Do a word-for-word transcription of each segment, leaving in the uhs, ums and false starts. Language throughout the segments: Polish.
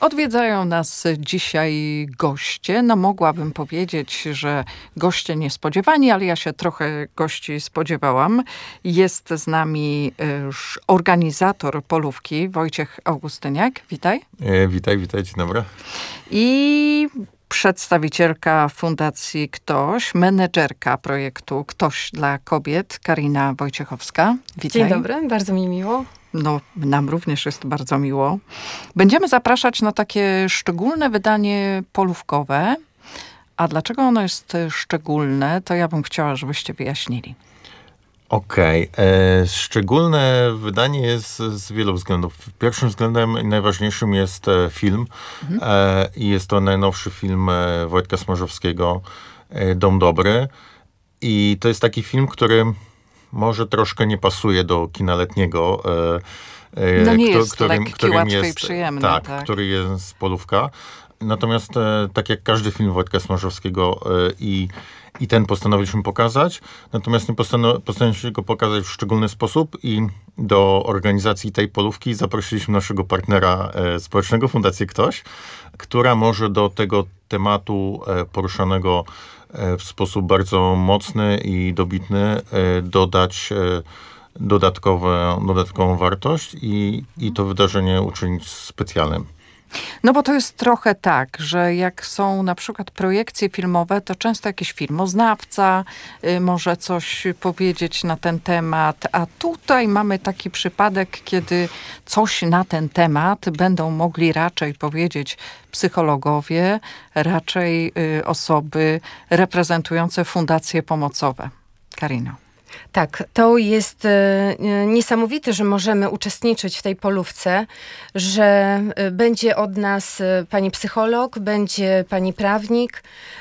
Odwiedzają nas dzisiaj goście. No mogłabym powiedzieć, że goście niespodziewani, ale ja się trochę gości spodziewałam. Jest z nami już organizator Polówki, Wojciech Augustyniak. Witaj. E, witaj, witaj, dzień dobry. I przedstawicielka Fundacji Ktoś, menedżerka projektu Ktoś dla kobiet, Karina Wojciechowska. Witaj. Dzień dobry, bardzo mi miło. No, nam również jest bardzo miło. Będziemy zapraszać na takie szczególne wydanie polówkowe. A dlaczego ono jest szczególne, to ja bym chciała, żebyście wyjaśnili. Okej. Okay. Szczególne wydanie jest z wielu względów. Pierwszym względem i najważniejszym jest e, film. Mhm. E, I jest to najnowszy film e, Wojtka Smarzowskiego, e, Dom Dobry. I to jest taki film, który może troszkę nie pasuje do kina letniego. E, no nie kto, jest którym, lekki, którym łatwy jest, i przyjemny. Tak, tak, który jest polówka. Natomiast e, tak jak każdy film Wojtka Smarzowskiego e, i, i ten postanowiliśmy pokazać, natomiast nie postanow- postanowiliśmy go pokazać w szczególny sposób i do organizacji tej polówki zaprosiliśmy naszego partnera e, społecznego, Fundację Ktoś, która może do tego tematu e, poruszanego e, w sposób bardzo mocny i dobitny e, dodać e, dodatkowe, dodatkową wartość i, i to wydarzenie uczynić specjalnym. No bo to jest trochę tak, że jak są na przykład projekcje filmowe, to często jakiś filmoznawca y, może coś powiedzieć na ten temat, a tutaj mamy taki przypadek, kiedy coś na ten temat będą mogli raczej powiedzieć psychologowie, raczej y, osoby reprezentujące fundacje pomocowe. Karino. Tak, to jest e, niesamowite, że możemy uczestniczyć w tej polówce, że e, będzie od nas e, pani psycholog, będzie pani prawnik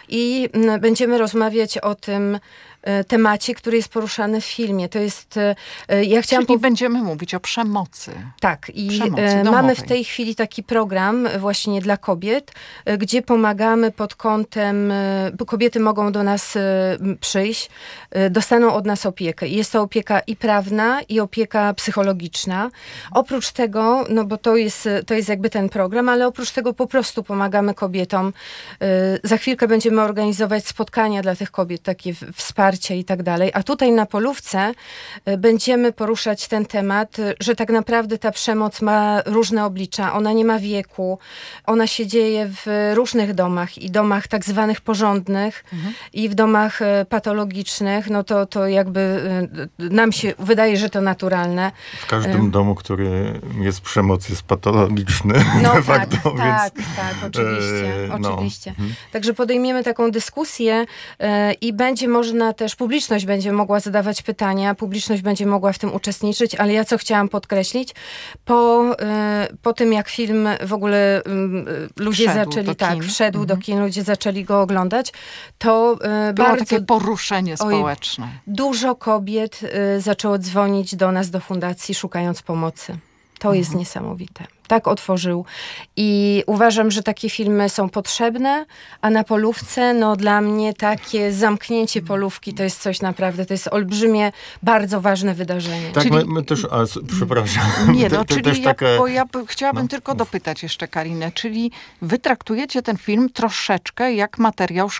i m, będziemy rozmawiać o tym e, temacie, który jest poruszany w filmie. To jest, e, ja chciałam... Czyli po... będziemy mówić o przemocy. Tak, i przemocy e, domowej. mamy w tej chwili taki program właśnie dla kobiet, e, gdzie pomagamy pod kątem, e, bo kobiety mogą do nas e, przyjść, e, dostaną od nas opiekę. Jest to opieka i prawna, i opieka psychologiczna. Oprócz tego, no bo to jest, to jest jakby ten program, ale oprócz tego po prostu pomagamy kobietom. Za chwilkę będziemy organizować spotkania dla tych kobiet, takie wsparcie i tak dalej. A tutaj na polówce będziemy poruszać ten temat, że tak naprawdę ta przemoc ma różne oblicza. Ona nie ma wieku. Ona się dzieje w różnych domach i domach tak zwanych porządnych mhm. i w domach patologicznych. No to, to jakby nam się wydaje, że to naturalne. W każdym domu, który jest przemoc, jest patologiczny. No tak, tak, facto, tak, więc, tak, oczywiście. e, no. oczywiście. Także podejmiemy taką dyskusję e, i będzie można też, publiczność będzie mogła zadawać pytania, publiczność będzie mogła w tym uczestniczyć, ale ja co chciałam podkreślić, po, e, po tym jak film w ogóle m, ludzie wszedł zaczęli, tak, kin. wszedł mhm. do kin, ludzie zaczęli go oglądać, to e, było bardzo... takie poruszenie Oj, społeczne. Dużo kobiet y, zaczęło dzwonić do nas, do fundacji, szukając pomocy. To mhm. jest niesamowite. Tak otworzył. I uważam, że takie filmy są potrzebne, a na polówce, no dla mnie takie zamknięcie polówki to jest coś naprawdę, to jest olbrzymie, bardzo ważne wydarzenie. Tak, czyli... my, my też, a, przepraszam. Nie, no, to, to czyli też jak, takie... bo ja by, chciałabym no, tylko mów. dopytać jeszcze Karinę, czyli wy traktujecie ten film troszeczkę jak materiał